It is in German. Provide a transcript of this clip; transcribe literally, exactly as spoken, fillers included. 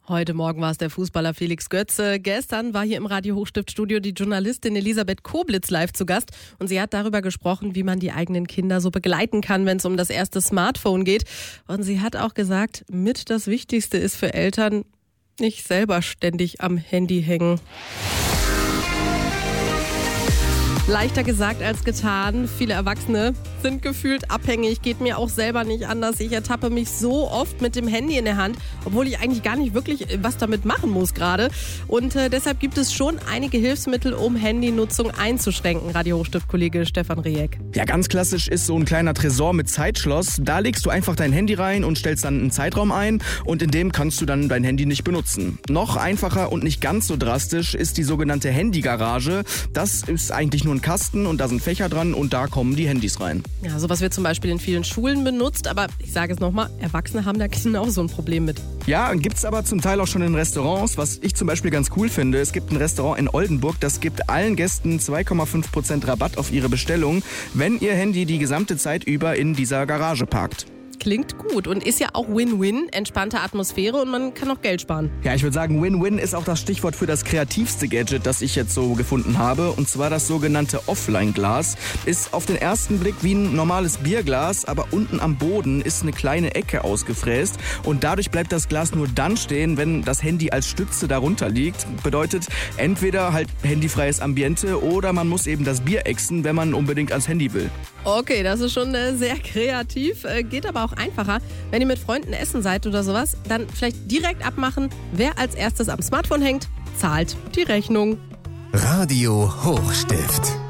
Heute Morgen war es der Fußballer Felix Götze. Gestern war hier im Radio Hochstift-Studio die Journalistin Elisabeth Koblitz live zu Gast. Und sie hat darüber gesprochen, wie man die eigenen Kinder so begleiten kann, wenn es um das erste Smartphone geht. Und sie hat auch gesagt, mit das Wichtigste ist für Eltern, nicht selber ständig am Handy hängen. Leichter gesagt als getan. Viele Erwachsene sind gefühlt abhängig, geht mir auch selber nicht anders. Ich ertappe mich so oft mit dem Handy in der Hand, obwohl ich eigentlich gar nicht wirklich was damit machen muss gerade. Und äh, deshalb gibt es schon einige Hilfsmittel, um Handynutzung einzuschränken. Radio Hochstift-Kollege Stefan Rieck. Ja, ganz klassisch ist so ein kleiner Tresor mit Zeitschloss. Da legst du einfach dein Handy rein und stellst dann einen Zeitraum ein und in dem kannst du dann dein Handy nicht benutzen. Noch einfacher und nicht ganz so drastisch ist die sogenannte Handygarage. Das ist eigentlich nur ein Kasten und da sind Fächer dran und da kommen die Handys rein. Ja, sowas wird zum Beispiel in vielen Schulen benutzt, aber ich sage es nochmal, Erwachsene haben da genauso ein Problem mit. Ja, gibt's aber zum Teil auch schon in Restaurants, was ich zum Beispiel ganz cool finde. Es gibt ein Restaurant in Oldenburg, das gibt allen Gästen zwei Komma fünf Prozent Rabatt auf ihre Bestellung, wenn ihr Handy die gesamte Zeit über in dieser Garage parkt. Klingt gut und ist ja auch Win-Win, entspannte Atmosphäre und man kann auch Geld sparen. Ja, ich würde sagen, Win-Win ist auch das Stichwort für das kreativste Gadget, das ich jetzt so gefunden habe. Und zwar das sogenannte Offline-Glas. Ist auf den ersten Blick wie ein normales Bierglas, aber unten am Boden ist eine kleine Ecke ausgefräst. Und dadurch bleibt das Glas nur dann stehen, wenn das Handy als Stütze darunter liegt. Bedeutet, entweder halt handyfreies Ambiente oder man muss eben das Bier exen, wenn man unbedingt ans Handy will. Okay, das ist schon äh, sehr kreativ, äh, geht aber auch einfacher. Wenn ihr mit Freunden essen seid oder sowas, dann vielleicht direkt abmachen, wer als erstes am Smartphone hängt, zahlt die Rechnung. Radio Hochstift.